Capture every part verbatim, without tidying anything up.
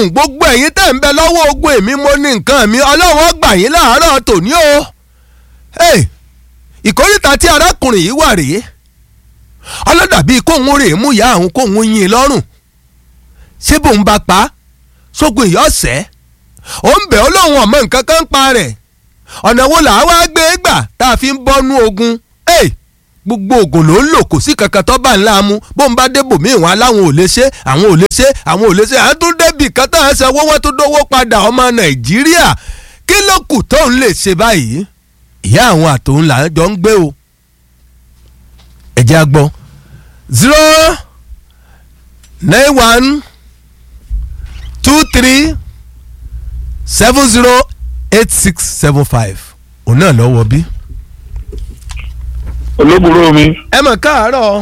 dáhùn gbogbo ẹ̀yin tẹ̀ ń bẹ lọ́wọ́ ogun èmi mo ní nǹkan mi ọlọ́run gbà yín láàárọ̀ tòní o. ìkórìtà tí arákùnrin yìí wà rèé ọlọ́dàbí kóhun rèé mú ìyá àwọn kóhun yín lọ́rùn ṣé bóun bá pa sógun ìyá ọ̀sẹ́ ó ń bẹ̀ ọ́ lóhun ọmọ nǹkan kan pa rẹ̀ ọ̀nà wo làá wá gbé gbà tá a fi ń bọ́nú ogun gbogbo oògùn ló ń lò kò sí kankan tó bá ńlá mu bóun bá débò míì wọn aláwọn ò lè ṣe àwọn ò lè ṣe àwọn ò lè ṣe à ń tún débì kan tá à ń sanwó wọn tó dówó padà ọmọ nàìjíríà kí ló kù tóun lè ṣe báyìí ìyá àwọn àtòun là ń jọ ń gbé o ẹ̀jẹ̀ àgbọ̀ zero nine one two three seven zero eight six seven five òun náà lọ́wọ́ bí. olóbùrò mi. ẹ mọ̀ káàárọ̀.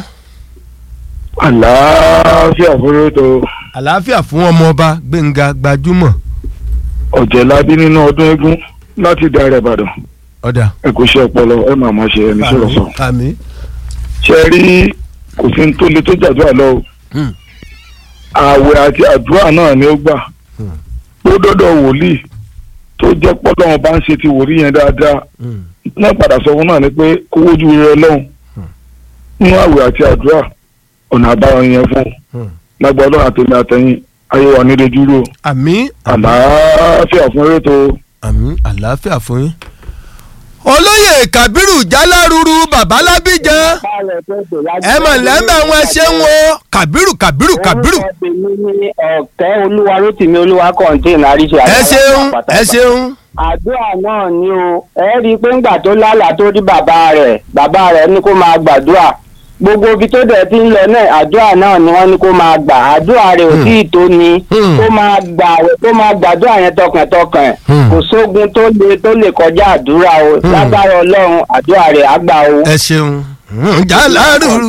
àlàáfíà fún rétò. àlàáfíà fún ọmọ ọba Gbẹ́ngà Gbajúmọ̀. ọ̀jẹ̀lábí nínú ọdún eégún láti Ìdàrẹ̀ Ìbàdàn. ọ̀dà. ẹ kò ṣe ọpọlọ ẹ máa máa ṣe ẹni sọ̀rọ̀ sọ. àmín. ṣe rí kò sí ní tó le tó jàdúrà lọ o. ààwẹ̀ àti àdúrà náà ni ó gbà. ó dọ́dọ̀ wòlíì tó jẹ́ pọ́lọ́ wọn bá ń ṣe ti wòlíì yẹn dáadáa. náà padà sọ fún náà ni pé kó wójú rẹ lọ́hùn. nínú ààwẹ̀ àti àdúrà ọ̀nà àbáyọ yẹn fún un. lágbàá ọlọ́run àtẹ̀mí àtẹ̀yìn ayé wa nílé dúró. àmín. àlàáfíà fún rétò. àmín àlàáfíà fún yín. olóyè Kàbírù Jálárúrú babalábíjan ẹ mọ̀ lẹ́mẹ̀ wọn ṣe ń wo Kàbírù Kàbírù Kàbírù. ọ̀kẹ́ olúwa rótìmí olúwa kọ̀ǹtẹ́ẹ̀nì àríṣe ẹ ṣeun ẹ ṣeun. àdúrà náà ni o ẹ rí i pé ńgbà tó lálàá tó rí bàbá rẹ̀ bàbá rẹ̀ ní kó máa gbàdúrà gbogbo ibi tó dẹ̀ ti ń lọ náà àdúrà náà ni wọ́n ní kó máa gbà àdúrà rẹ̀ ò tí ì tó ni kó máa gbà kó máa gbàdúrà yẹn tọkàntọkàn kò sógun tó le tó lè kọjá àdúrà o lágbára ọlọ́run àdúrà rẹ̀ á gbà o. ẹ ṣeun Jálárúrú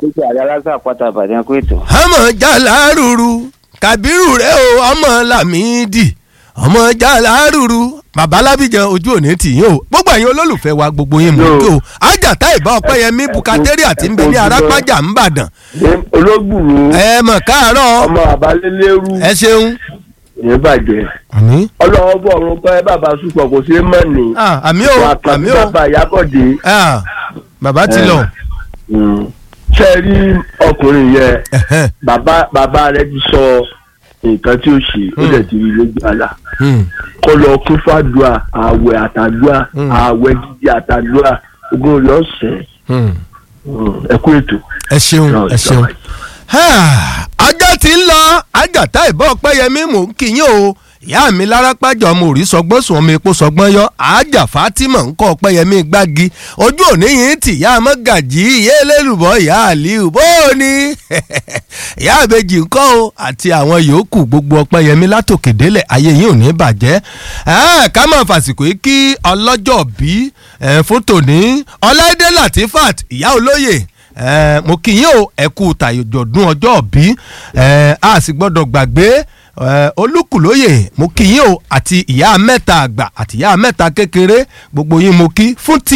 ọmọ Jálárúrú Kàbírù rẹ o ọmọ Lámìdí ọmọ Jálárúrú babalábíjan ojú òní tìyín o gbogbo ẹ̀yin olólùfẹ́ wa gbogbo yín mú kí o Àjàtà ìbá Ọpẹ́yẹmí bukateri àti ń bẹ ní Arápájà ńbàdàn. olóògbùrú ẹ mọ̀ káàárọ̀. ọmọ àbálẹ́lẹ́rú. ẹ ṣeun. ìyẹn bàjẹ́. àmín. ọlọ́wọ́ bọ̀ ọ̀run pẹ́ bàbá sùpọ̀ kò sí mọ́ ni. àmín o àmín o. bàbá Ìyákọ̀dé. bàbá ti lọ. ṣe rí ọkùnrin yẹn bàbá bàbá rẹ ti sọ nǹkan tí ó ṣe ó dẹ̀ ti rí lójú àlá kó lọ kún fàdúrà ààwẹ̀ àtàdúrà ààwẹ̀ gidi àtàdúrà ogún rẹ̀ ọ̀sẹ̀ ẹ kú ètò. ẹ ṣeun ẹ ṣeun. ọjọ́ tí ń lọ Àjàtà ìbá Ọpẹ́yẹmí mò ń kíyìn o ìyá mi lárápájọ ọmọ òrí sọgbọ́n sùn ọmọ epo sọgbọ́n yọ àájà Fatima ńkọ́ Ọpẹ́yẹmí gbági ojú òní yìí tì ìyá mọ́gàjì ìyá elélùbọ́ ìyá àlíù bóòní ìyá àbèjì ńkọ́ o àti àwọn yòókù gbogbo Ọpẹ́yẹmí látòkè délẹ̀ ayé yìí ò ní bàjẹ́ ká máa fàsìkò yìí kí ọlọ́jọ́ bí fún tòní Ọláìdé Latifat ìyá olóyè mo kí yín o ẹ kú tàyọ̀dún ọjọ́ bí a sì gbọ́dọ̀ gbàgbé Olúkúlóyè mo kí yín o àti ìyá mẹ́ta àgbà àti ìyá mẹ́ta kékeré gbogbo yín mo kí fún ti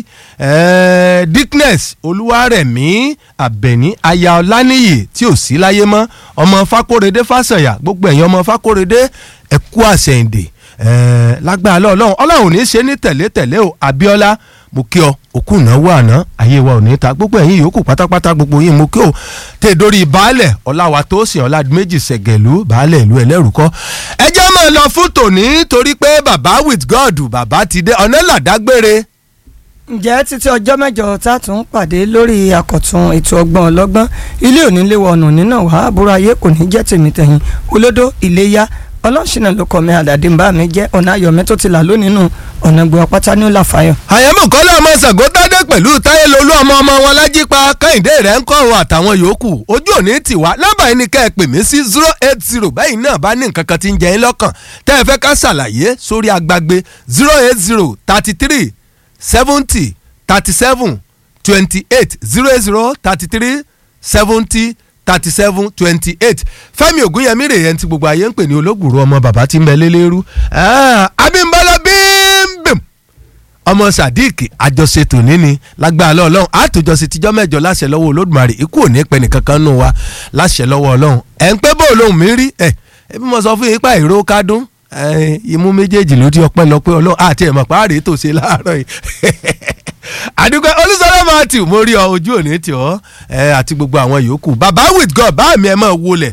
Dickness Olúwarẹ̀mí Àbẹ̀ní aya Ọláníyì tí ò sí láyé mọ́ ọmọ Fákóredé Fásànyà gbogbo ẹ̀yin ọmọ Fákóredé ẹ kú àṣẹ̀yìndè lágbára Ọlọ́run Ọlọ́run ní í ṣe ní tẹ̀lé tẹ̀lé o Abíọ́lá mo kí ọ òkú ìnáwó àná ayé wa ò ní ta gbogbo ẹ̀yin yòókù pátápátá gbogbo yín mo kí o tè dórí baálẹ̀ ọláwa tó sìn ọ̀làdìmẹ́jì ṣẹ̀gẹ̀lú baálẹ̀ ìlú ẹlẹ́rùkọ́ ẹ jẹ́ máa lọ fún tòní torí pé bàbá with God bàbá ti dé ọ̀nà làdágbére. ǹjẹ́ títí ọjọ́ mẹ́jọ tá a tún pàdé lórí àkọ̀tun ètò ọgbọ́n ọlọ́gbọ́n ilé òní léwọ ọ̀nà nínà wá àbúrò ayé kò ní jẹ́ tèmi tẹ̀yìn olódó iléyá ọlọ́ṣìnà ló kọ́ mi àdàdé ń bá mi jẹ́ ọ̀nà ayọ̀mẹ́ tó ti là lónìí nù ọ̀nà gbọ́ pátá ní ọ̀làfàyọ̀. àyẹ̀mọ̀ kọ́lá ọmọ Ṣàngótádé pẹ̀lú táyé lolú ọmọ ọmọ wọn lájípa Kẹ́hìndé rẹ̀ ń kọ́ ọ àtàwọn yòókù ojú òní tì wá lábàá yìí ni ká ẹ pè mí sí zero eight zero báyìí náà bá ní nǹkan kan tí ń jẹ yín lọ́kàn tẹ́ ẹ fẹ́ ká ṣàlàyé sórí agbágbé zero eight zero thirty three seventy thirty seven twenty eight zero eight zero thirty three seventy thirty seven twenty eight Fẹ́mi Ògúnyẹmí rèé ẹni tí gbogbo ayé ń pè ní olóògùrú ọmọ bàbá tí ń bẹ lélẹ́rú Abímbọ́lá bímbìm ọmọ Sadiq àjọṣetò níní lágbára Ọlọ́run àtòjọṣe tíjọ́ mẹ́jọ láṣẹ lọ́wọ́ Olódùmarè ikú ò ní pẹ́ nìkankan nù wa láṣẹ lọ́wọ́ Ọlọ́run ẹ̀ ń pẹ́ bó olóhùn mi rí ẹ̀ ebi mo sọ fún yín pa ìró kádùn imú méjèèjì ló di ọpẹ́lọpẹ́ Ọlọ́run àti ẹ̀mọ̀ pàárẹ̀ tó ṣe láàárọ̀ yìí àdúgbò Olúṣọlá Matthew mo rí ọ ojú òní tí ọ àti gbogbo àwọn yòókù bàbá with God bá mi ẹ máa wọlé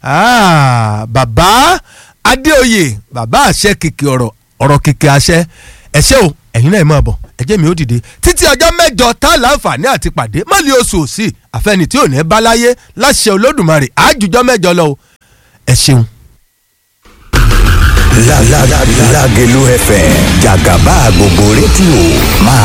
bàbá Adéoyè bàbá àṣẹ kìkì ọ̀rọ̀ ọ̀rọ̀ kìkì àṣẹ ẹ̀ṣẹ́ o ẹ̀yin náà ẹ̀ máa bọ̀ ẹ̀jẹ̀ mi ó dìde títí ọjọ́ mẹ́jọ tá a láǹfààní àti pàdé má lè oṣù òsì àfẹnì tí ò ní bá láyé láṣẹ Olódùmarè àjùjọ́ mẹ́jọ lọ o ẹ ṣeun. Lágẹ̀lú F M jàgàbá gbogbo rédíò máa